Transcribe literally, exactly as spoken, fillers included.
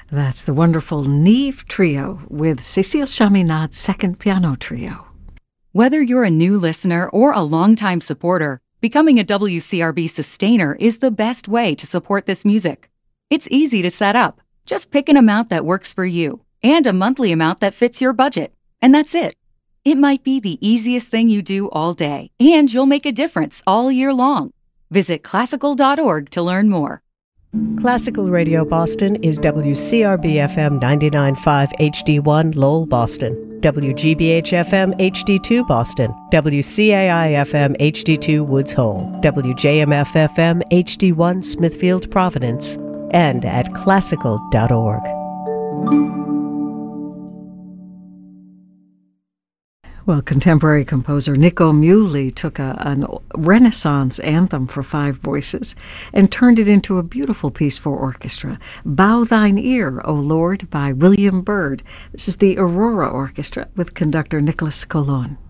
That's the wonderful Neve Trio with Cécile Chaminade Second Piano Trio. Whether you're a new listener or a longtime supporter, becoming a W C R B sustainer is the best way to support this music. It's easy to set up. Just pick an amount that works for you and a monthly amount that fits your budget. And that's it. It might be the easiest thing you do all day, and you'll make a difference all year long. Visit classical dot org to learn more. Classical Radio Boston is W C R B F M ninety-nine point five H D one Lowell, Boston, W G B H F M H D two Boston, W C A I F M H D two Woods Hole, W J M F F M H D one Smithfield, Providence, and at classical dot org. Well, contemporary composer Nico Muhly took a, a Renaissance anthem for five voices and turned it into a beautiful piece for orchestra. Bow Thine Ear, O Lord, by William Byrd. This is the Aurora Orchestra with conductor Nicholas Colon.